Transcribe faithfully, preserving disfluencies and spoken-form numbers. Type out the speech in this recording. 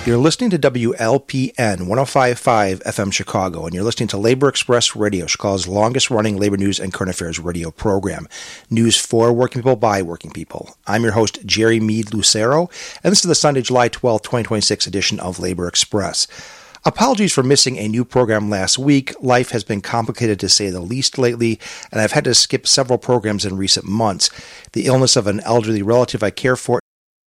You're listening to W L P N one oh five point five F M Chicago, and you're listening to Labor Express Radio, Chicago's longest-running labor news and current affairs radio program. News for working people by working people. I'm your host, Jerry Mead Lucero, and this is the Sunday, July twelfth, twenty twenty-six edition of Labor Express. Apologies for missing a new program last week. Life has been complicated to say the least lately, and I've had to skip several programs in recent months. The illness of an elderly relative I care for